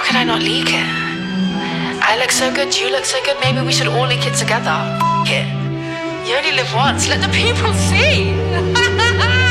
could I not leak it? I look so good, you look so good, maybe we should all leak it together. F it. You only live once, let the people see.